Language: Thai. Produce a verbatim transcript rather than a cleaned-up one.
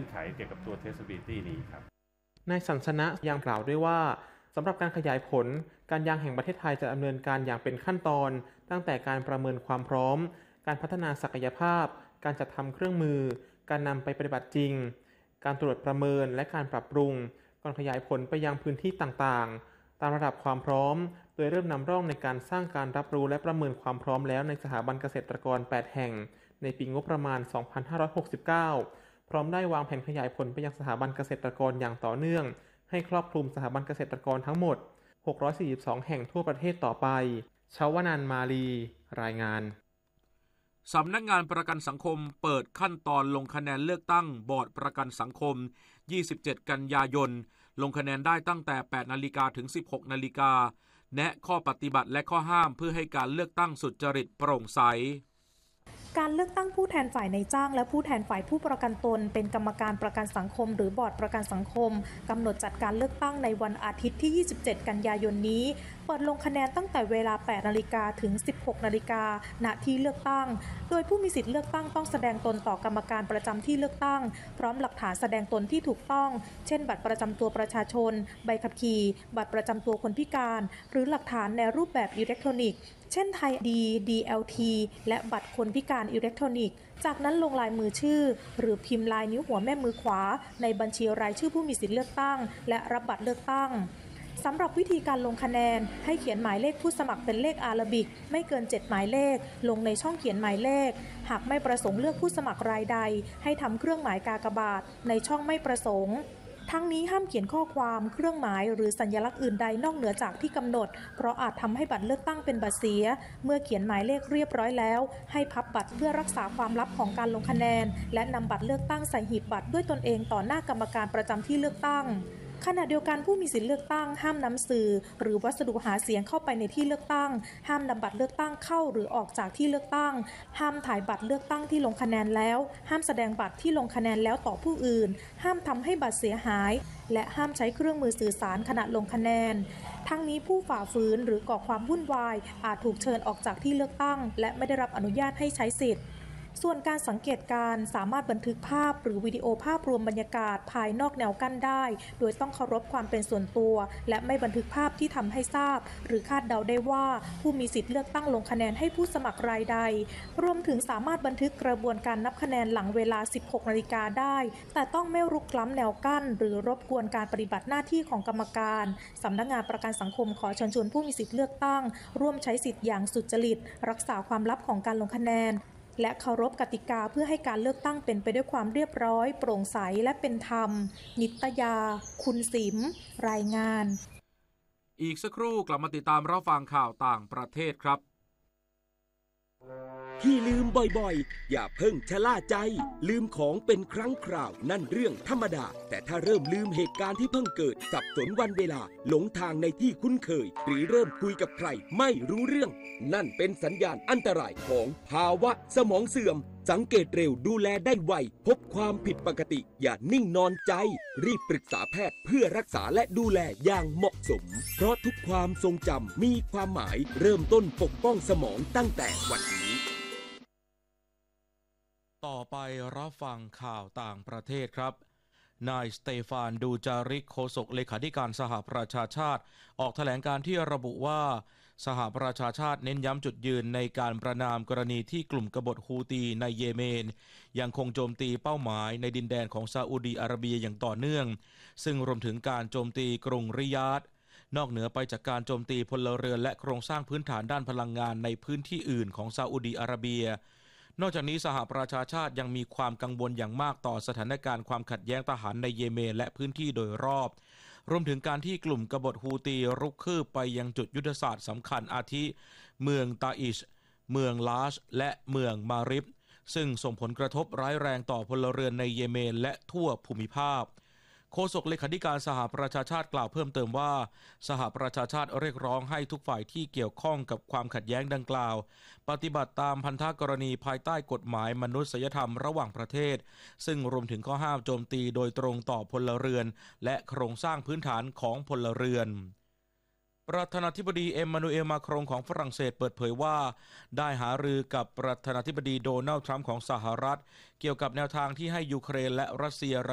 อนไขเกี่ยวกับตัว traceability นี้ครับนายสันสนะยังกล่าวด้วยว่าสำหรับการขยายผลการยางแห่งประเทศไทยจะดำเนินการอย่างเป็นขั้นตอนตั้งแต่การประเมินความพร้อมการพัฒนาศักยภาพการจัดทำเครื่องมือการนำไปปฏิบัติจริงการตรวจประเมินและการปรับปรุงก่อนขยายผลไปยังพื้นที่ต่างๆตามระดับความพร้อมโดยเริ่มนำร่องในการสร้างการรับรู้และประเมินความพร้อมแล้วในสถาบันเกษตรกรแปดแห่งในปีงบประมาณสองพันห้าร้อยหกสิบเก้าพร้อมได้วางแผนขยายผลไปยังสถาบันเกษตรกรอย่างต่อเนื่องให้ครอบคลุมสถาบันเกษตรกรทั้งหมดหกร้อยสี่สิบสองแห่งทั่วประเทศต่อไปชวนันท์ มาลีรายงานสำนักงานประกันสังคมเปิดขั้นตอนลงคะแนนเลือกตั้งบอร์ดประกันสังคมยี่สิบเจ็ดกันยายนลงคะแนนได้ตั้งแต่แปดนาฬิกาถึงสิบหกนาฬิกาแนะข้อปฏิบัติและข้อห้ามเพื่อให้การเลือกตั้งสุจริตโปร่งใสการเลือกตั้งผู้แทนฝ่ายนายจ้างและผู้แทนฝ่ายผู้ประกันตนเป็นกรรมการประกันสังคมหรือบอร์ดประกันสังคมกำหนดจัดการเลือกตั้งในวันอาทิตย์ที่ยี่สิบเจ็ดกันยายนนี้เปิดลงคะแนนตั้งแต่เวลาแปดนาฬิกาถึงสิบหกนาฬิกาณที่เลือกตั้งโดยผู้มีสิทธิ์เลือกตั้งต้องแสดงตนต่อกรรมการประจำที่เลือกตั้งพร้อมหลักฐานแสดงตนที่ถูกต้องเช่นบัตรประจำตัวประชาชนใบขับขี่บัตรประจำตัวคนพิการหรือหลักฐานในรูปแบบอิเล็กทรอนิกส์เช่นไทยดี ดี แอล ที และบัตรคนพิการอิเล็กทรอนิกส์จากนั้นลงลายมือชื่อหรือพิมพ์ลายนิ้วหัวแม่มือขวาในบัญชีรายชื่อผู้มีสิทธิ์เลือกตั้งและรับบัตรเลือกตั้งสำหรับวิธีการลงคะแนนให้เขียนหมายเลขผู้สมัครเป็นเลขอาราบิกไม่เกินเจ็ดหมายเลขลงในช่องเขียนหมายเลขหากไม่ประสงค์เลือกผู้สมัครรายใดให้ทำเครื่องหมายกากบาทในช่องไม่ประสงค์ทั้งนี้ห้ามเขียนข้อความเครื่องหมายหรือสัญลักษณ์อื่นใดนอกเหนือจากที่กำหนดเพราะอาจทำให้บัตรเลือกตั้งเป็นบัตรเสียเมื่อเขียนหมายเลขเรียบร้อยแล้วให้พับบัตรเพื่อรักษาความลับของการลงคะแนนและนำบัตรเลือกตั้งใส่หีบบัตรด้วยตนเองต่อหน้ากรรมการประจำที่เลือกตั้งขณะเดียวกันผู้มีสิทธิเลือกตั้งห้ามนำสื่อหรือวัสดุหาเสียงเข้าไปในที่เลือกตั้งห้ามนำบัตรเลือกตั้งเข้าหรือออกจากที่เลือกตั้งห้ามถ่ายบัตรเลือกตั้งที่ลงคะแนนแล้วห้ามแสดงบัตรที่ลงคะแนนแล้วต่อผู้อื่นห้ามทำให้บัตรเสียหายและห้ามใช้เครื่องมือสื่อสารขณะลงคะแนนทั้งนี้ผู้ฝ่าฝืนหรือก่อความวุ่นวายอาจถูกเชิญออกจากที่เลือกตั้งและไม่ได้รับอนุญาตให้ใช้สิทธิ์ส่วนการสังเกตการสามารถบันทึกภาพหรือวิดีโอภาพรวมบรรยากาศภายนอกแนวกั้นได้โดยต้องเคารพความเป็นส่วนตัวและไม่บันทึกภาพที่ทำให้ทราบหรือคาดเดาได้ว่าผู้มีสิทธิ์เลือกตั้งลงคะแนนให้ผู้สมัครรายใดรวมถึงสามารถบันทึกกระบวนการนับคะแนนหลังเวลา สิบหกนาฬิกาได้แต่ต้องไม่รุกล้ำแนวกั้นหรือรบกวนการปฏิบัติหน้าที่ของกรรมการสำนักงานประกันสังคมขอเชิญชวนผู้มีสิทธิ์เลือกตั้งร่วมใช้สิทธิ์อย่างสุจริตรักษาความลับของการลงคะแนนและเคารพกติกาเพื่อให้การเลือกตั้งเป็นไปด้วยความเรียบร้อยโปร่งใสและเป็นธรรมนิตยาคุณสิมรายงานอีกสักครู่กลับมาติดตามรับฟังข่าวต่างประเทศครับที่ลืมบ่อยๆอย่าเพิ่งชะล่าใจลืมของเป็นครั้งคราวนั่นเรื่องธรรมดาแต่ถ้าเริ่มลืมเหตุการณ์ที่เพิ่งเกิดสับสนวันเวลาหลงทางในที่คุ้นเคยหรือเริ่มคุยกับใครไม่รู้เรื่องนั่นเป็นสัญญาณอันตรายของภาวะสมองเสื่อมสังเกตเร็วดูแลได้ไวพบความผิดปกติอย่านิ่งนอนใจรีบปรึกษาแพทย์เพื่อรักษาและดูแลอย่างเหมาะสมเพราะทุกความทรงจำมีความหมายเริ่มต้นปกป้องสมองตั้งแต่วันนี้ต่อไปรับฟังข่าวต่างประเทศครับนายสเตฟานดูจาริกโฆษกเลขาธิการสหประชาชาติออกแถลงการที่ระบุว่าสหประชาชาติเน้นย้ำจุดยืนในการประณามกรณีที่กลุ่มกบฏฮูตีในเยเมนยังคงโจมตีเป้าหมายในดินแดนของซาอุดีอาระเบียอย่างต่อเนื่องซึ่งรวมถึงการโจมตีกรุงริยาดนอกเหนือไปจากการโจมตีพลเรือนและโครงสร้างพื้นฐานด้านพลังงานในพื้นที่อื่นของซาอุดีอาระเบียนอกจากนี้สหประชาชาติยังมีความกังวลอย่างมากต่อสถานการณ์ความขัดแย้งทหารในเยเมนและพื้นที่โดยรอบรวมถึงการที่กลุ่มกบฏฮูตีรุกคืบไปยังจุดยุทธศาสตร์สำคัญอาทิเมืองตาอิชเมืองลาชและเมืองมาริบซึ่งส่งผลกระทบร้ายแรงต่อพลเรือนในเยเมนและทั่วภูมิภาคโฆษกเลขาธิการสหประชาชาติกล่าวเพิ่มเติมว่าสหประชาชาติเรียกร้องให้ทุกฝ่ายที่เกี่ยวข้องกับความขัดแย้งดังกล่าวปฏิบัติตามพันธกรณีภายใต้กฎหมายมนุษยธรรมระหว่างประเทศซึ่งรวมถึงข้อห้ามโจมตีโดยตรงต่อพลเรือนและโครงสร้างพื้นฐานของพลเรือนประธานาธิบดีเอ็มมานูเอลมาครงของฝรั่งเศสเปิดเผยว่าได้หารือกับประธานาธิบดีโดนัลด์ทรัมป์ของสหรัฐเกี่ยวกับแนวทางที่ให้ยูเครนและรัสเซีย